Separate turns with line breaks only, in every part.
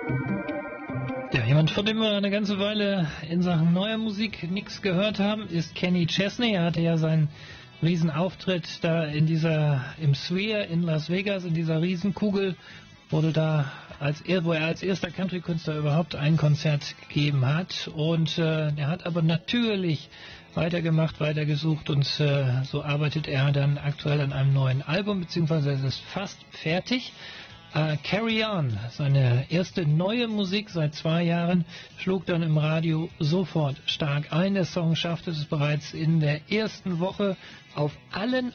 Ja, jemand, von dem wir eine ganze Weile in Sachen neuer Musik nichts gehört haben, ist Kenny Chesney. Er hatte ja seinen Riesenauftritt da im Sphere in Las Vegas, in dieser Riesenkugel, wo er als erster Country-Künstler überhaupt ein Konzert gegeben hat. Und er hat aber natürlich weitergemacht, weitergesucht und so arbeitet er dann aktuell an einem neuen Album, beziehungsweise es ist fast fertig. Carry On, seine erste neue Musik seit 2 Jahren, schlug dann im Radio sofort stark ein. Der Song schaffte es bereits in der ersten Woche auf allen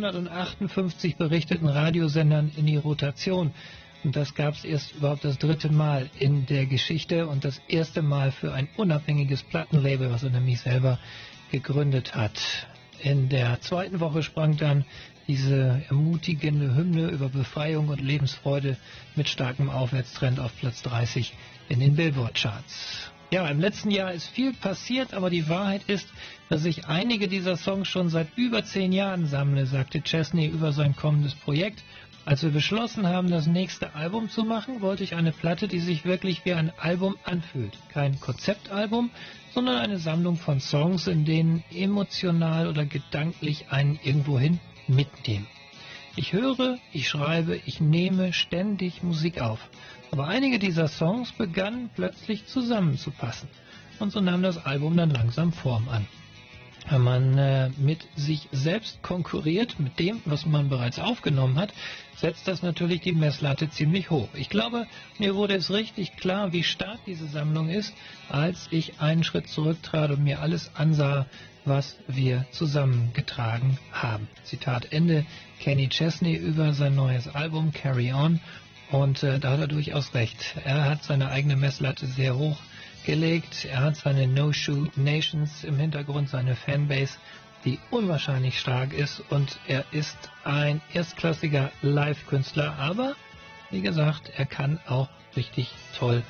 158 berichteten Radiosendern in die Rotation. Und das gab es erst überhaupt das 3. Mal in der Geschichte und das erste Mal für ein unabhängiges Plattenlabel, was er nämlich selber gegründet hat. In der 2. Woche sprang dann diese ermutigende Hymne über Befreiung und Lebensfreude mit starkem Aufwärtstrend auf Platz 30 in den Billboard-Charts. Ja, im letzten Jahr ist viel passiert, aber die Wahrheit ist, dass ich einige dieser Songs schon seit über 10 Jahren sammle, sagte Chesney über sein kommendes Projekt. Als wir beschlossen haben, das nächste Album zu machen, wollte ich eine Platte, die sich wirklich wie ein Album anfühlt. Kein Konzeptalbum, sondern eine Sammlung von Songs, in denen emotional oder gedanklich einen irgendwohin mitnehmen. Ich höre, ich schreibe, ich nehme ständig Musik auf. Aber einige dieser Songs begannen plötzlich zusammenzupassen. Und so nahm das Album dann langsam Form an. Wenn man mit sich selbst konkurriert, mit dem, was man bereits aufgenommen hat, setzt das natürlich die Messlatte ziemlich hoch. Ich glaube, mir wurde es richtig klar, wie stark diese Sammlung ist, als ich einen Schritt zurücktrat und mir alles ansah, was wir zusammengetragen haben. Zitat Ende, Kenny Chesney über sein neues Album Carry On. Und da hat er durchaus recht. Er hat seine eigene Messlatte sehr hoch gelegt. Er hat seine No-Shoe Nations im Hintergrund, seine Fanbase, die unwahrscheinlich stark ist. Und er ist ein erstklassiger Live-Künstler. Aber, wie gesagt, er kann auch richtig toll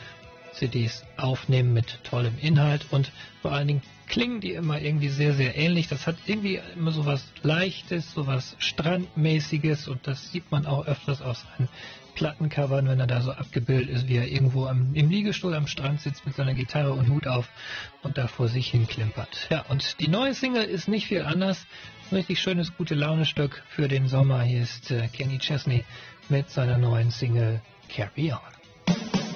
CDs aufnehmen mit tollem Inhalt. Und vor allen Dingen klingen die immer irgendwie sehr, sehr ähnlich. Das hat irgendwie immer so was Leichtes, so was Strandmäßiges. Und das sieht man auch öfters auf seinen Plattencovern, wenn er da so abgebildet ist, wie er irgendwo im Liegestuhl am Strand sitzt mit seiner Gitarre und Hut auf und da vor sich hin klimpert. Ja, und die neue Single ist nicht viel anders. Ein richtig schönes, gute Laune-Stück für den Sommer. Hier ist Kenny Chesney mit seiner neuen Single Carry On.